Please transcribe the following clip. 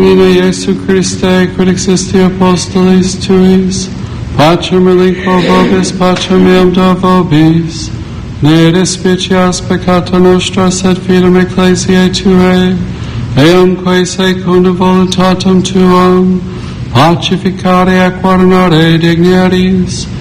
Domine Iesu Christe, quid existi apostolis tuis, pacem relinquo vobis, pacem meam do vobis, ne despicias peccata nostra, sed fidem ecclesiae tuae, eamque secundum voluntatem tuam, pacificare et guardare dignities,